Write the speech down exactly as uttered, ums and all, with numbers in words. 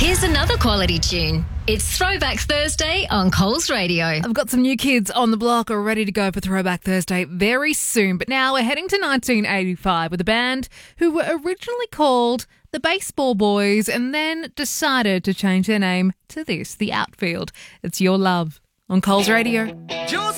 Here's another quality tune. It's Throwback Thursday on Coles Radio. I've got some new kids on the block are ready to go for Throwback Thursday very soon. But now we're heading to nineteen eighty-five with a band who were originally called the Baseball Boys and then decided to change their name to this, The Outfield. It's Your Love on Coles Radio.